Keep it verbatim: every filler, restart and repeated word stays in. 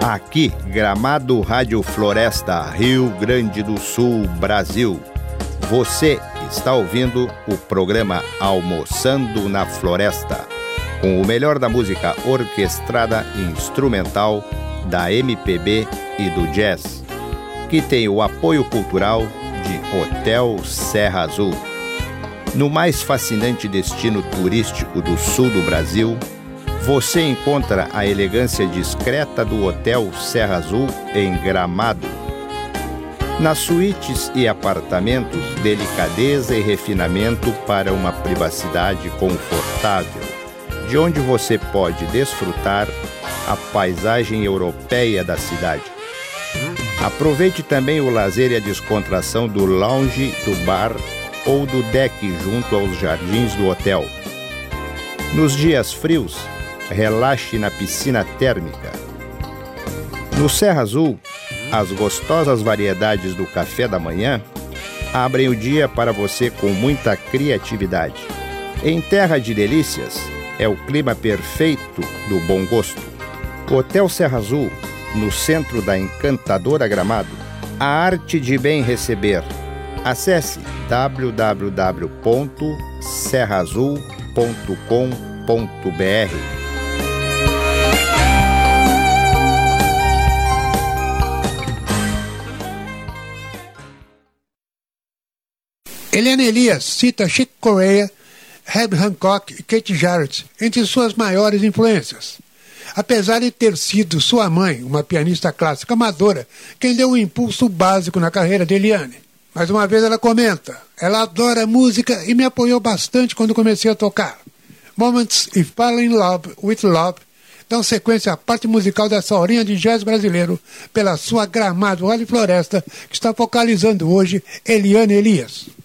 Aqui, Gramado Rádio Floresta, Rio Grande do Sul, Brasil. Você está ouvindo o programa Almoçando na Floresta, com o melhor da música orquestrada e instrumental, da M P B e do jazz, que tem o apoio cultural de Hotel Serra Azul. No mais fascinante destino turístico do sul do Brasil, você encontra a elegância discreta do Hotel Serra Azul em Gramado. Nas suítes e apartamentos, delicadeza e refinamento para uma privacidade confortável, de onde você pode desfrutar a paisagem europeia da cidade. Aproveite também o lazer e a descontração do lounge, do bar ou do deck junto aos jardins do hotel. Nos dias frios, relaxe na piscina térmica. No Serra Azul, as gostosas variedades do café da manhã abrem o dia para você com muita criatividade. Em Terra de Delícias, é o clima perfeito do bom gosto. Hotel Serra Azul, no centro da encantadora Gramado, a arte de bem receber. Acesse w w w ponto serra azul ponto com ponto b r. Eliane Elias cita Chick Corea, Herb Hancock e Keith Jarrett entre suas maiores influências. Apesar de ter sido sua mãe, uma pianista clássica amadora, quem deu um impulso básico na carreira de Eliane. Mais uma vez ela comenta, ela adora música e me apoiou bastante quando comecei a tocar. Moments e Fall in Love with Love dão sequência à parte musical dessa horinha de jazz brasileiro pela sua Gramado Rádio Floresta, que está focalizando hoje Eliane Elias.